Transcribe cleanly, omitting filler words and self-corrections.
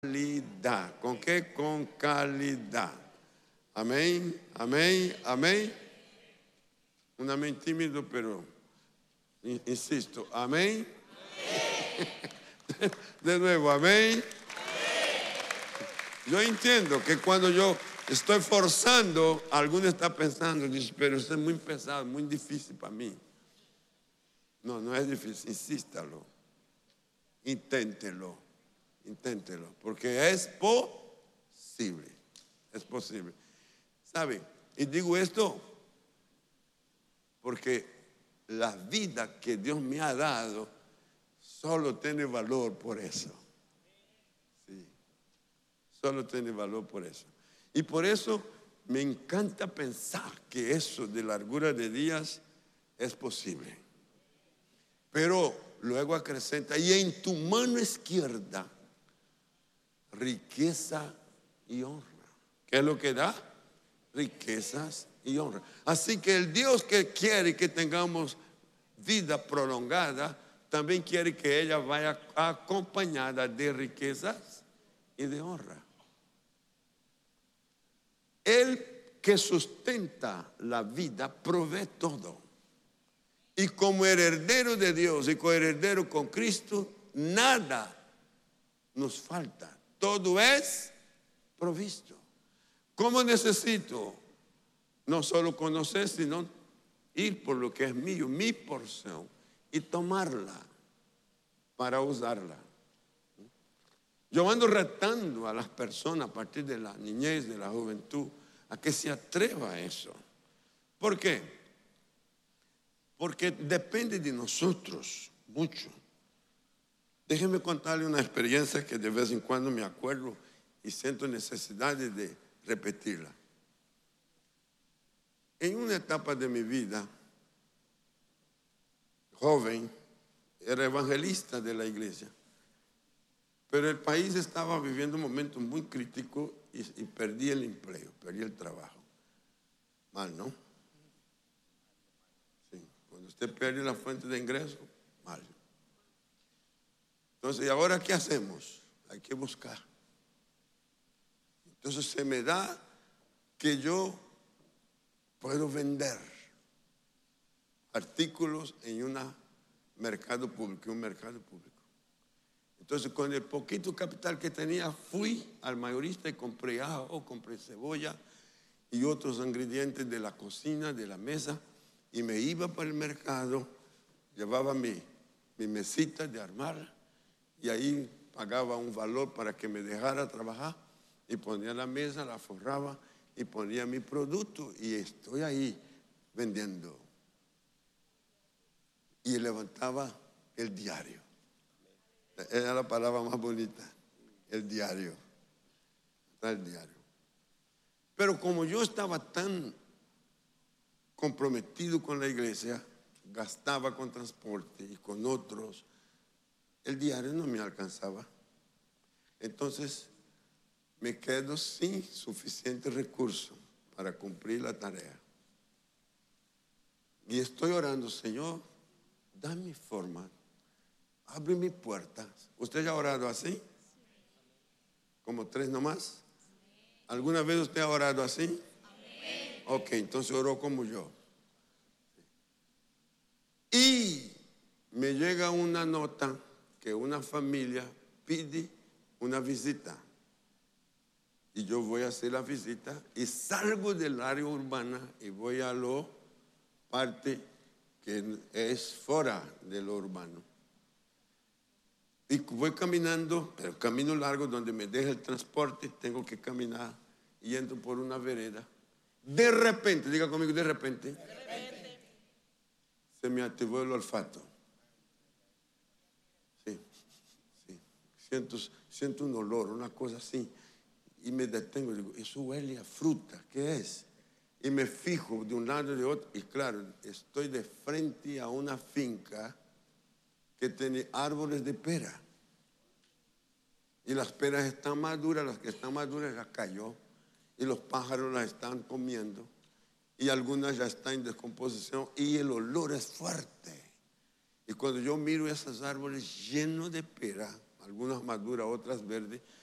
calidad. ¿Con qué? Con calidad. Amén, amén, amén. Un amén tímido, pero insisto, amén. De nuevo, amén. Yo entiendo que cuando yo estoy forzando, alguno está pensando, dice, pero esto es muy pesado, muy difícil para mí. No, no es difícil, insístalo, inténtelo, porque es posible, es posible. ¿Sabe? Y digo esto porque la vida que Dios me ha dado solo tiene valor por eso. Sí, solo tiene valor por eso. Y por eso me encanta pensar que eso de largura de días es posible. Pero luego acrecenta, y en tu mano izquierda, riqueza y honra. ¿Qué es lo que da? Riquezas y honra. Así que el Dios que quiere que tengamos vida prolongada, también quiere que ella vaya acompañada de riquezas y de honra. Él que sustenta la vida provee todo. Y como heredero de Dios y coheredero con Cristo, nada nos falta. Todo es provisto. ¿Cómo necesito? No solo conocer, sino ir por lo que es mío, mi porción, y tomarla para usarla. Yo ando retando a las personas a partir de la niñez, de la juventud, a que se atreva a eso. ¿Por qué? Porque depende de nosotros mucho. Déjenme contarle una experiencia que de vez en cuando me acuerdo y siento necesidad de repetirla. En una etapa de mi vida, joven, era evangelista de la iglesia, pero el país estaba viviendo un momento muy crítico y perdí el empleo, perdí el trabajo. Mal, ¿no? Sí, cuando usted pierde la fuente de ingreso, mal. Entonces, ¿y ahora qué hacemos? Hay que buscar. Entonces se me da que yo puedo vender artículos en un mercado público. Entonces, con el poquito capital que tenía, fui al mayorista y compré ajo, compré cebolla y otros ingredientes de la cocina, de la mesa, y me iba para el mercado, llevaba mi mesita de armar, y ahí pagaba un valor para que me dejara trabajar, y ponía la mesa, la forraba, y ponía mi producto, y estoy ahí vendiendo. Y levantaba el diario. Era la palabra más bonita, el diario. El diario. Pero como yo estaba tan comprometido con la iglesia, gastaba con transporte y con otros, el diario no me alcanzaba. Entonces me quedo sin suficiente recurso para cumplir la tarea. Y estoy orando, Señor, dame forma, abre mi puerta. ¿Usted ya ha orado así? ¿Como 3 nomás? ¿Alguna vez usted ha orado así? Ok, entonces oró como yo. Y me llega una nota que una familia pide una visita. Y yo voy a hacer la visita y salgo del área urbana y voy a la parte que es fuera de lo urbano. Y voy caminando, pero camino largo donde me deja el transporte, tengo que caminar y entro por una vereda. De repente, diga conmigo, de repente, se me activó el olfato. Sí, sí. Siento un olor, una cosa así. Y me detengo y digo, eso huele a fruta, ¿qué es? Y me fijo de un lado y de otro. Y claro, estoy de frente a una finca que tiene árboles de pera. Y las peras están maduras, las que están maduras las cayó. Y los pájaros las están comiendo. Y algunas ya están en descomposición. Y el olor es fuerte. Y cuando yo miro esos árboles llenos de pera, algunas maduras, otras verdes,